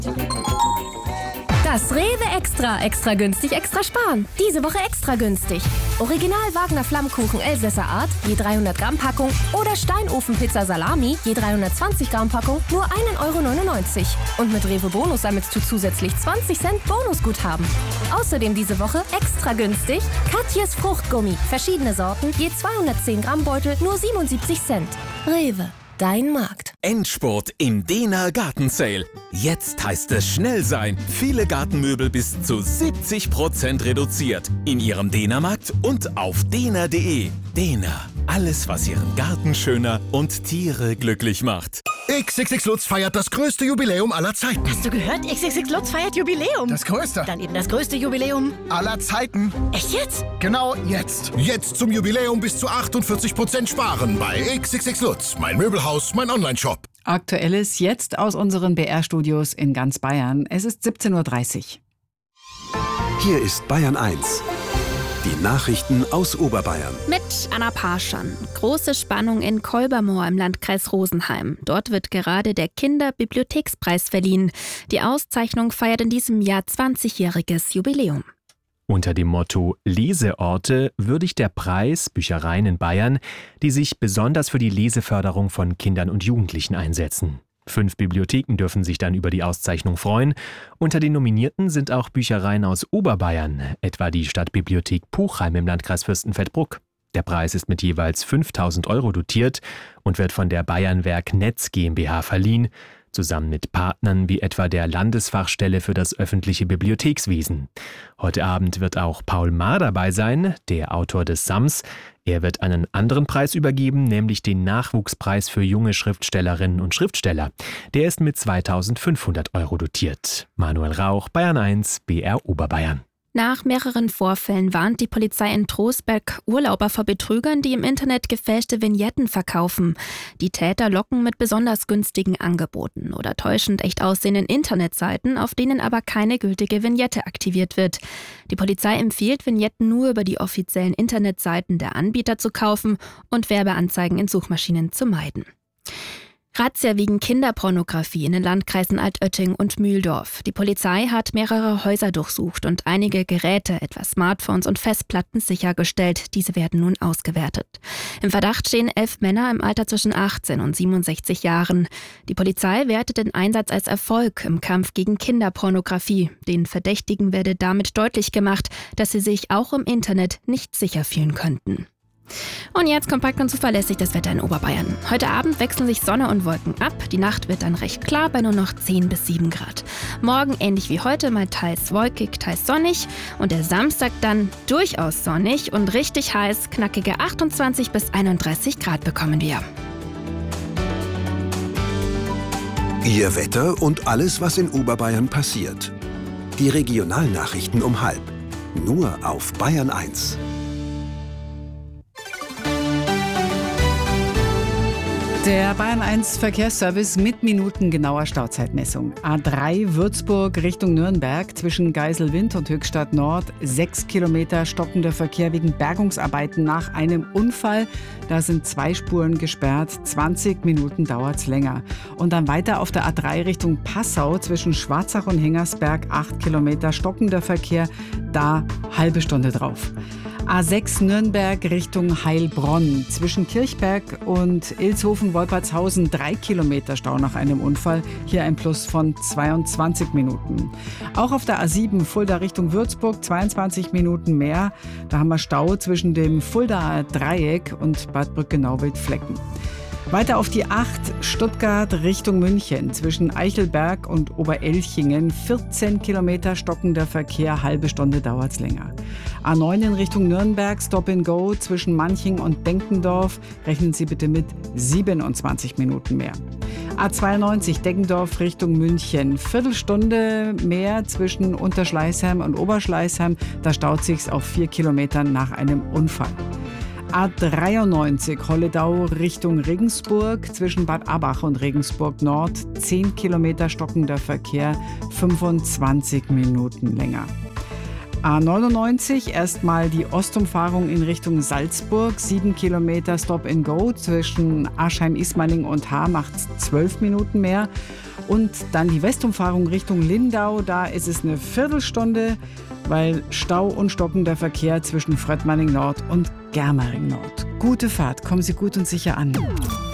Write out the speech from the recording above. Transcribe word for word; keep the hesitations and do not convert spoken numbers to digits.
Das Rewe Extra. Extra günstig, extra sparen. Diese Woche extra günstig. Original Wagner Flammkuchen Elsässer Art, je dreihundert Gramm Packung. Oder Steinofenpizza Salami, je dreihundertzwanzig Gramm Packung, nur ein Euro neunundneunzig. Und mit Rewe Bonus sammelst du zusätzlich zwanzig Cent Bonusguthaben. Außerdem diese Woche extra günstig Katjes Fruchtgummi. Verschiedene Sorten, je zweihundertzehn Gramm Beutel, nur siebenundsiebzig Cent. Rewe. Dein Markt. Endspurt im Dena Garten Sale. Jetzt heißt es schnell sein. Viele Gartenmöbel bis zu siebzig Prozent reduziert. In Ihrem Dena-Markt und auf dena punkt de. Dena. Alles, was Ihren Garten schöner und Tiere glücklich macht. X X X Lutz feiert das größte Jubiläum aller Zeiten. Hast du gehört? X X X Lutz feiert Jubiläum. Das größte. Dann eben das größte Jubiläum aller Zeiten. Echt jetzt? Genau jetzt. Jetzt zum Jubiläum bis zu achtundvierzig Prozent sparen bei X X X Lutz. Mein Möbelhaus, mein Onlineshop. Aktuelles jetzt aus unseren B R-Studios in ganz Bayern. Es ist siebzehn Uhr dreißig. Hier ist Bayern eins. Die Nachrichten aus Oberbayern. Mit Anna Parschan. Große Spannung in Kolbermoor im Landkreis Rosenheim. Dort wird gerade der Kinderbibliothekspreis verliehen. Die Auszeichnung feiert in diesem Jahr zwanzigjähriges Jubiläum. Unter dem Motto Leseorte würdigt der Preis Büchereien in Bayern, die sich besonders für die Leseförderung von Kindern und Jugendlichen einsetzen. Fünf Bibliotheken dürfen sich dann über die Auszeichnung freuen. Unter den Nominierten sind auch Büchereien aus Oberbayern, etwa die Stadtbibliothek Puchheim im Landkreis Fürstenfeldbruck. Der Preis ist mit jeweils fünftausend Euro dotiert und wird von der Bayernwerk Netz GmbH verliehen, zusammen mit Partnern wie etwa der Landesfachstelle für das öffentliche Bibliothekswesen. Heute Abend wird auch Paul Maar dabei sein, der Autor des Sams. Er wird einen anderen Preis übergeben, nämlich den Nachwuchspreis für junge Schriftstellerinnen und Schriftsteller. Der ist mit zweitausendfünfhundert Euro dotiert. Manuel Rauch, Bayern eins, B R Oberbayern. Nach mehreren Vorfällen warnt die Polizei in Trostberg Urlauber vor Betrügern, die im Internet gefälschte Vignetten verkaufen. Die Täter locken mit besonders günstigen Angeboten oder täuschend echt aussehenden Internetseiten, auf denen aber keine gültige Vignette aktiviert wird. Die Polizei empfiehlt, Vignetten nur über die offiziellen Internetseiten der Anbieter zu kaufen und Werbeanzeigen in Suchmaschinen zu meiden. Razzia wegen Kinderpornografie in den Landkreisen Altötting und Mühldorf. Die Polizei hat mehrere Häuser durchsucht und einige Geräte, etwa Smartphones und Festplatten, sichergestellt. Diese werden nun ausgewertet. Im Verdacht stehen elf Männer im Alter zwischen achtzehn und siebenundsechzig Jahren. Die Polizei wertet den Einsatz als Erfolg im Kampf gegen Kinderpornografie. Den Verdächtigen werde damit deutlich gemacht, dass sie sich auch im Internet nicht sicher fühlen könnten. Und jetzt kompakt und zuverlässig das Wetter in Oberbayern. Heute Abend wechseln sich Sonne und Wolken ab. Die Nacht wird dann recht klar bei nur noch zehn bis sieben Grad. Morgen ähnlich wie heute, mal teils wolkig, teils sonnig. Und der Samstag dann durchaus sonnig und richtig heiß. Knackige achtundzwanzig bis einunddreißig Grad bekommen wir. Ihr Wetter und alles, was in Oberbayern passiert. Die Regionalnachrichten um halb. Nur auf Bayern eins. Der Bayern eins Verkehrsservice mit minutengenauer Stauzeitmessung. A drei Würzburg Richtung Nürnberg zwischen Geiselwind und Höchstadt Nord. Sechs Kilometer stockender Verkehr wegen Bergungsarbeiten nach einem Unfall. Da sind zwei Spuren gesperrt. zwanzig Minuten dauert's länger. Und dann weiter auf der A drei Richtung Passau zwischen Schwarzach und Hengersberg. Acht Kilometer stockender Verkehr. Da halbe Stunde drauf. A sechs Nürnberg Richtung Heilbronn. Zwischen Kirchberg und Ilshofen-Wolpertshausen drei Kilometer Stau nach einem Unfall. Hier ein Plus von zweiundzwanzig Minuten. Auch auf der A sieben Fulda Richtung Würzburg zweiundzwanzig Minuten mehr. Da haben wir Stau zwischen dem Fuldaer Dreieck und Bad Brücke-Nauwild-Flecken. Weiter auf die acht Stuttgart Richtung München zwischen Eichelberg und Oberelchingen. vierzehn Kilometer stockender Verkehr, halbe Stunde dauert's länger. A neun in Richtung Nürnberg, Stop and Go zwischen Manching und Denkendorf. Rechnen Sie bitte mit siebenundzwanzig Minuten mehr. A zweiundneunzig Deggendorf Richtung München. Viertelstunde mehr zwischen Unterschleißheim und Oberschleißheim. Da staut sich's auf vier Kilometern nach einem Unfall. A dreiundneunzig Holledau Richtung Regensburg zwischen Bad Abach und Regensburg Nord. zehn Kilometer stockender Verkehr, fünfundzwanzig Minuten länger. A neunundneunzig, erstmal die Ostumfahrung in Richtung Salzburg. Sieben Kilometer Stop and Go zwischen Aschheim-Ismaning und Haar macht zwölf Minuten mehr. Und dann die Westumfahrung Richtung Lindau. Da ist es eine Viertelstunde, weil Stau und stockender Verkehr zwischen Fröttmanning Nord und Germering Nord. Gute Fahrt, kommen Sie gut und sicher an.